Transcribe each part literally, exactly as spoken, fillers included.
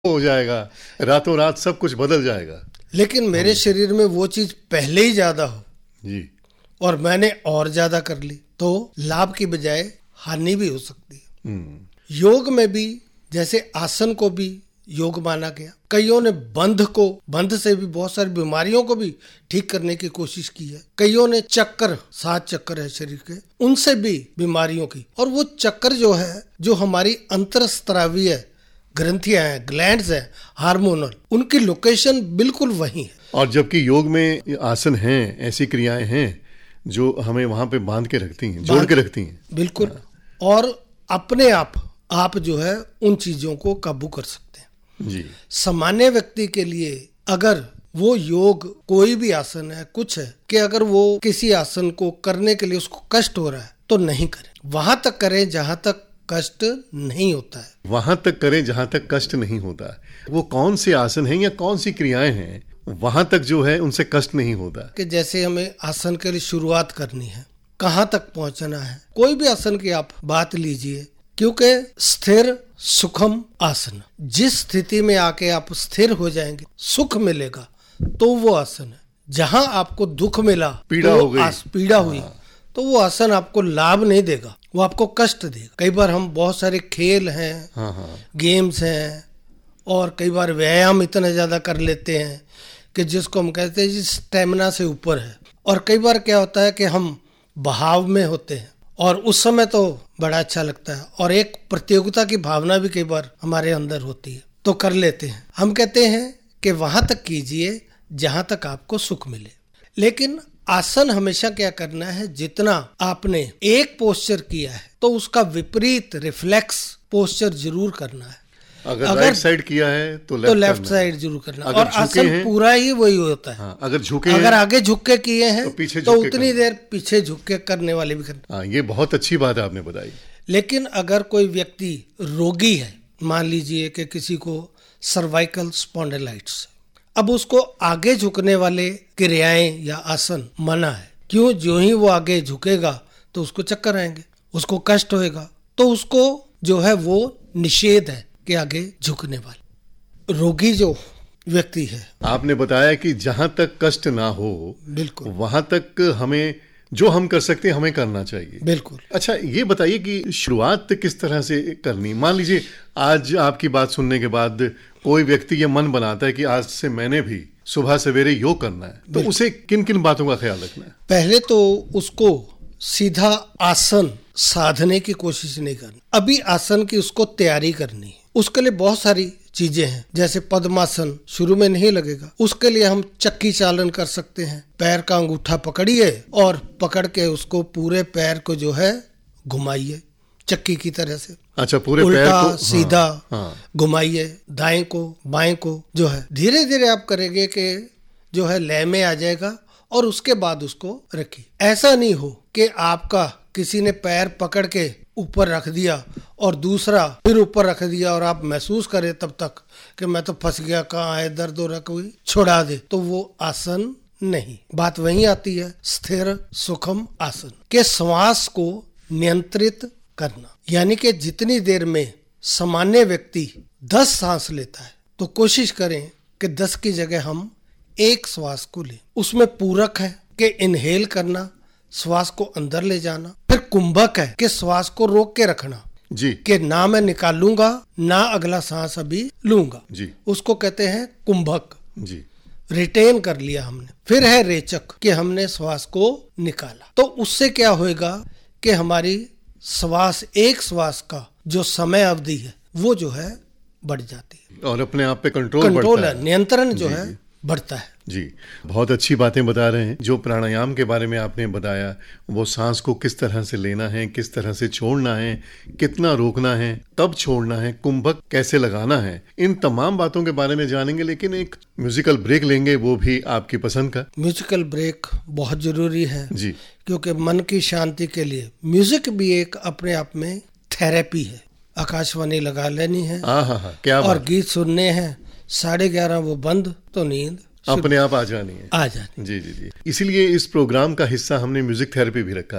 हो जाएगा, रातों रात सब कुछ बदल जाएगा। लेकिन मेरे शरीर में वो चीज पहले ही ज्यादा हो जी, और मैंने और ज्यादा कर ली तो लाभ की बजाय हानि भी हो सकती है। हम्म, योग में भी जैसे आसन को भी योग माना गया, कईयों ने बंध को बंध से भी बहुत सारी बीमारियों को भी ठीक करने की कोशिश की है। कईयों ने चक्कर, सात चक्कर है शरीर के, उनसे भी बीमारियों की, और वो चक्कर जो है जो हमारी अंतरस्त्रावीय ग्रंथियां हैं, ग्लैंड्स हैं, हार्मोनल, उनकी लोकेशन बिल्कुल वही है। और जबकि योग में आसन हैं, ऐसी क्रियाएं हैं जो हमें वहां पे बांध के रखती हैं, जोड़ के रखती हैं। बिल्कुल। और अपने आप आप जो है उन चीजों को काबू कर सकते हैं। जी, सामान्य व्यक्ति के लिए अगर वो योग कोई भी आसन है, कुछ है कि अगर वो किसी आसन को करने के लिए उसको कष्ट हो रहा है तो नहीं करें, वहां तक करें जहां तक कष्ट नहीं होता है। वहां तक करें जहां तक कष्ट नहीं होता। वो कौन से आसन हैं या कौन सी क्रियाएं हैं वहां तक जो है उनसे कष्ट नहीं होता? कि जैसे हमें आसन के लिए शुरुआत करनी है, कहाँ तक पहुंचना है, कोई भी आसन की आप बात लीजिए, क्योंकि स्थिर सुखम आसन, जिस स्थिति में आके आप स्थिर हो जाएंगे, सुख मिलेगा, तो वो आसन है। जहां आपको दुख मिला, पीड़ा तो हो गई, आस, पीड़ा हुई, तो वो आसन आपको लाभ नहीं देगा, वो आपको कष्ट देगा। कई बार हम बहुत सारे खेल हैं, हाँ हाँ, गेम्स हैं, और कई बार व्यायाम इतना ज्यादा कर लेते हैं कि जिसको हम कहते हैं जी स्टेमिना से ऊपर है। और कई बार क्या होता है कि हम बहाव में होते हैं और उस समय तो बड़ा अच्छा लगता है, और एक प्रतियोगिता की भावना भी कई बार हमारे अंदर होती है, तो कर लेते हैं। हम कहते हैं कि वहां तक कीजिए जहां तक आपको सुख मिले। लेकिन आसन हमेशा क्या करना है, जितना आपने एक पोस्चर किया है तो उसका विपरीत रिफ्लेक्स पोस्चर जरूर करना है। अगर, अगर राइट साइड किया है तो लेफ्ट, तो लेफ्ट साइड जरूर करना है। और आसन हैं, पूरा ही वही होता है। हाँ, अगर झुके अगर आगे झुक के किए हैं तो, पीछे तो उतनी देर पीछे झुक के करने वाले भी करना। हाँ, ये बहुत अच्छी बात है आपने बताई। लेकिन अगर कोई व्यक्ति रोगी है, मान लीजिए कि किसी को सर्वाइकल स्पॉन्डिलाइटिस, अब उसको आगे झुकने वाले क्रियाएं या आसन मना है। क्यों? जो ही वो आगे झुकेगा तो उसको चक्कर आएंगे, उसको कष्ट होएगा, तो उसको जो है वो निषेध है कि आगे झुकने वाले। रोगी जो व्यक्ति है, आपने बताया कि जहां तक कष्ट ना हो, बिल्कुल, वहां तक हमें जो हम कर सकते हैं हमें करना चाहिए। बिल्कुल। अच्छा, ये बताइए कि शुरुआत किस तरह से करनी? मान लीजिए आज आपकी बात सुनने के बाद कोई व्यक्ति ये मन बनाता है कि आज से मैंने भी सुबह सवेरे योग करना है, तो उसे किन किन बातों का ख्याल रखना है? पहले तो उसको सीधा आसन साधने की कोशिश नहीं करनी, अभी आसन की उसको तैयारी करनी है। उसके लिए बहुत सारी चीजें हैं, जैसे पद्मासन शुरू में नहीं लगेगा, उसके लिए हम चक्की चालन कर सकते हैं। पैर का अंगूठा पकड़िए और पकड़ के उसको पूरे पैर को जो है घुमाइए चक्की की तरह से। अच्छा, पूरे उल्टा पैर को सीधा हाँ, घुमाइए, दाएं को बाएं को, जो है धीरे धीरे आप करेंगे कि जो है लय में आ जाएगा, और उसके बाद उसको रखिए। ऐसा नहीं हो कि आपका किसी ने पैर पकड़ के ऊपर रख दिया और दूसरा फिर ऊपर रख दिया और आप महसूस करें तब तक कि मैं तो फंस गया, कहाँ है, दर्द हो रहा, कोई छोड़ा दे, तो वो आसन नहीं। बात वहीं आती है स्थिर सुखम आसन के श्वास को नियंत्रित करना। यानी कि जितनी देर में सामान्य व्यक्ति दस सांस लेता है तो कोशिश करें कि दस की जगह हम एक श्वास को लें। उसमें पूरक है कि इनहेल करना, श्वास को अंदर ले जाना, फिर कुंभक है कि श्वास को रोक के रखना जी, कि ना मैं निकालूंगा ना अगला सांस अभी लूंगा जी, उसको कहते हैं कुंभक जी, रिटेन कर लिया हमने। फिर है रेचक कि हमने श्वास को निकाला। तो उससे क्या होएगा कि हमारी श्वास, एक श्वास का जो समय अवधि है वो जो है बढ़ जाती है और अपने आप पे कंट्रोल कंट्रोल बढ़ता है, है, नियंत्रण जो जी, है जी, बढ़ता है। जी। बहुत अच्छी बातें बता रहे हैं। जो प्राणायाम के बारे में आपने बताया, वो सांस को किस तरह से लेना है, किस तरह से छोड़ना है, कितना रोकना है, कब छोड़ना है, कुंभक कैसे लगाना है, इन तमाम बातों के बारे में जानेंगे। लेकिन एक म्यूजिकल ब्रेक लेंगे, वो भी आपकी पसंद का। म्यूजिकल ब्रेक बहुत जरूरी है जी, क्योंकि मन की शांति के लिए म्यूजिक भी एक अपने आप में थेरेपी है। आकाशवाणी लगा लेनी है, हाँ हाँ हाँ, क्या और बात, गीत सुनने हैं, साढ़े ग्यारह वो बंद तो नींद अपने आप आ जानी है, आ जानी। जी जी जी। इसीलिए इस प्रोग्राम का हिस्सा हमने म्यूजिक थेरेपी भी रखा है।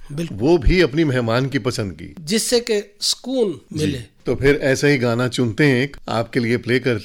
बिल्कुल। वो भी अपनी मेहमान की पसंद की, जिससे कि सुकून मिले। तो फिर ऐसा ही गाना चुनते हैं, आपके लिए प्ले करते